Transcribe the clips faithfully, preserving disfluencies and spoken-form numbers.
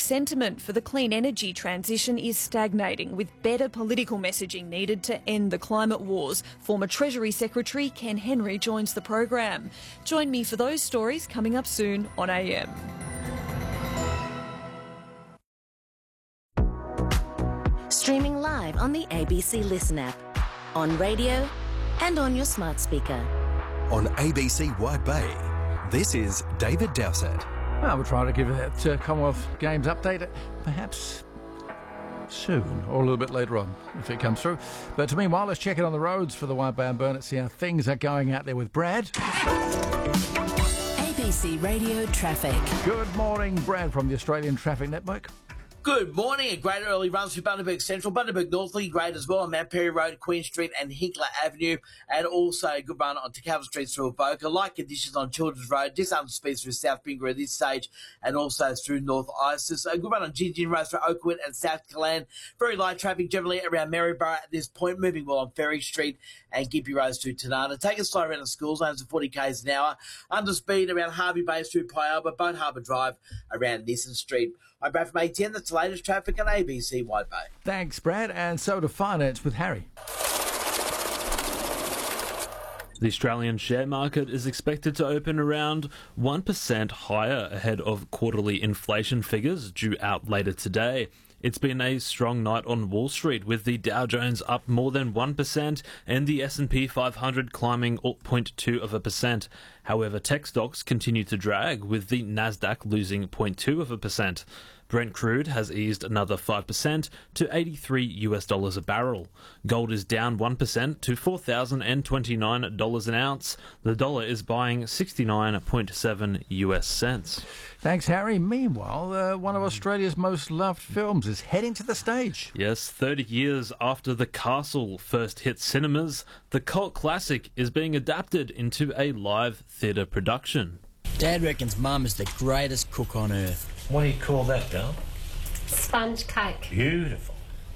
sentiment for the clean energy transition is stagnating, with better political messaging needed to end the climate wars. Former Treasury Secretary Ken Henry joins the program. Join me for those stories coming up soon on A M. Streaming live on the A B C Listen app, on radio and on your smart speaker. On A B C White Bay, this is David Dowsett. Well, we're trying to give that uh, Commonwealth Games update perhaps soon, or a little bit later on, if it comes through. But meanwhile, let's check it on the roads for the White Bay and Burnett, see how things are going out there with Brad. A B C Radio Traffic. Good morning, Brad, from the Australian Traffic Network. Good morning. A great early runs through Bundaberg Central, Bundaberg Northley, great as well on Mount Perry Road, Queen Street and Hinkler Avenue, and also a good run on to Calvin Street through Avoca. Light conditions on Children's Road, just under speed through South Pingra at this stage, and also through North Isis. A good run on Gingin Road through Oakwood and South Killaan. Very light traffic generally around Maryborough at this point, moving well on Ferry Street and Gympie Road through Tanana. Take it slow around the school zones at forty k's an hour. Under speed around Harvey Bay through Pialba, Bone Harbour Drive around Nissan Street. I'm Brad from A ten. That's the latest traffic on A B C White Bay. Thanks, Brad. And so to finance with Harry. The Australian share market is expected to open around one percent higher ahead of quarterly inflation figures due out later today. It's been a strong night on Wall Street, with the Dow Jones up more than one percent and the S and P five hundred climbing zero point two of a percent. However, tech stocks continue to drag, with the Nasdaq losing zero point two of a percent. Brent crude has eased another five percent to eighty-three US dollars a barrel. Gold is down one percent to four thousand twenty-nine dollars an ounce. The dollar is buying sixty-nine point seven US cents. Thanks, Harry. Meanwhile, uh, one of Australia's most loved films is heading to the stage. Yes, thirty years after The Castle first hit cinemas, the cult classic is being adapted into a live theatre production. Dad reckons Mum is the greatest cook on earth. What do you call that, Dal? Sponge cake. Beautiful.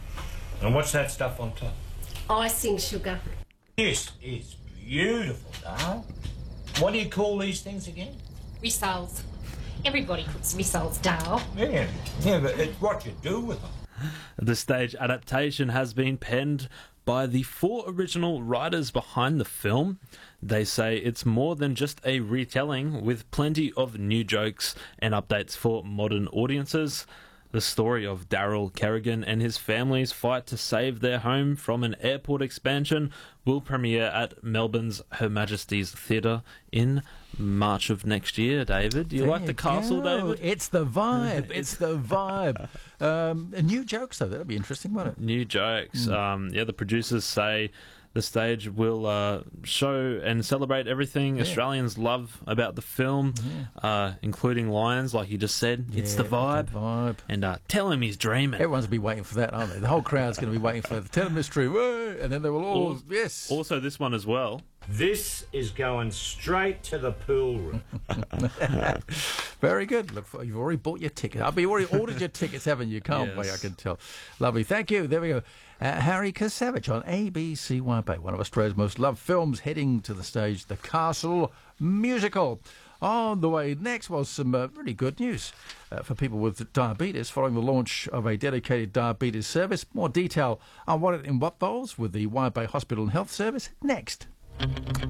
And what's that stuff on top? Icing sugar. Yes, it's beautiful, Dal. What do you call these things again? Rissoles. Everybody cooks rissoles, Dale. Yeah, yeah, but it's what you do with them. The stage adaptation has been penned by the four original writers behind the film. They say it's more than just a retelling, with plenty of new jokes and updates for modern audiences. The story of Daryl Kerrigan and his family's fight to save their home from an airport expansion will premiere at Melbourne's Her Majesty's Theatre in March of next year, David. Do you There like The you Castle, go. David? It's the vibe. It's the vibe. Um, new jokes, though. That'll be interesting, won't it? New jokes. Mm. Um, yeah, the producers say the stage will uh, show and celebrate everything Yeah. Australians love about the film, Yeah. uh, including lions, like you just said. It's the Yeah, vibe. the vibe. And uh, tell him he's dreaming. Everyone's going to be waiting for that, aren't they? The whole crowd's going to be waiting for the Tell 'em mystery, whoa, and then they will all, Al- yes. Also, this one as well. This is going straight to the pool room. Very good. Look, you've already bought your ticket. I've already ordered your tickets, haven't you? Can't Yes. wait, I can tell. Lovely. Thank you. There we go. Uh, Harry Kasavage on A B C White Bay, one of Australia's most loved films, heading to the stage, The Castle musical. On the way next was some uh, really good news uh, for people with diabetes following the launch of a dedicated diabetes service. More detail on what it involves with the White Bay Hospital and Health Service next.